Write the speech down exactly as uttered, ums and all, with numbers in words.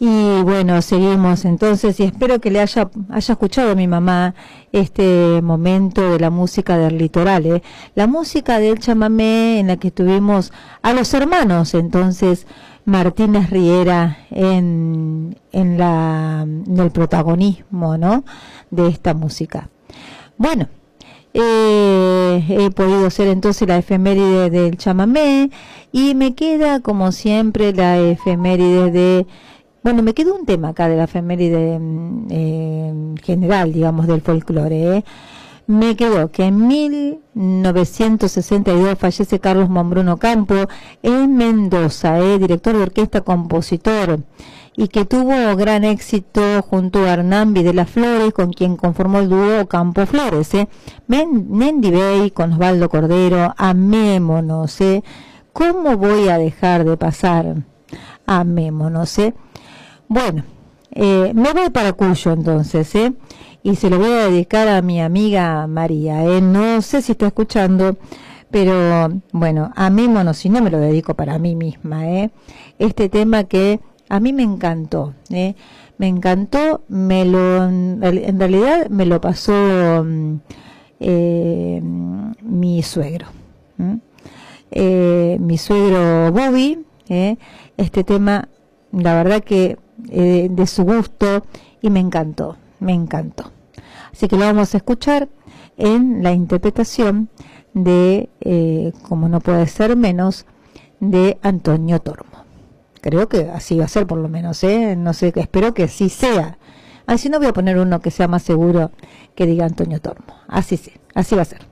Y bueno, seguimos entonces y espero que le haya, haya escuchado a mi mamá este momento de la música del litoral, ¿eh? La música del chamamé en la que tuvimos a los hermanos, entonces Martínez Riera en, en, la, en el protagonismo, ¿no?, de esta música. Bueno, eh, he podido hacer entonces la efeméride del chamamé y me queda como siempre la efeméride de... Bueno, me quedó un tema acá de la efeméride eh, general, digamos, del folclore, ¿eh? Me quedó que en mil novecientos sesenta y dos fallece Carlos Monbruno Campo en Mendoza, ¿eh? Director de orquesta, compositor, y que tuvo gran éxito junto a Hernán Videla Flores, con quien conformó el dúo Campo Flores, ¿eh? Mendy Bey con Osvaldo Cordero, amémonos, ¿eh? ¿Cómo voy a dejar de pasar? Amémonos, ¿eh? Bueno, eh, me voy para Cuyo entonces, ¿eh? Y se lo voy a dedicar a mi amiga María, ¿eh? No sé si está escuchando, pero bueno, amémonos, si no me lo dedico para mí misma, ¿eh? Este tema que a mí me encantó, ¿eh? Me encantó, me lo, en realidad me lo pasó eh, mi suegro, eh, mi suegro Bobby, ¿eh? Este tema, la verdad que eh, de su gusto, y me encantó, me encantó. Así que lo vamos a escuchar en la interpretación de, eh, como no puede ser menos, de Antonio Tormo. Creo que así va a ser por lo menos, ¿eh? No sé, espero que así sea. Así no voy a poner uno que sea más seguro que diga Antonio Tormo. Así sí, así va a ser.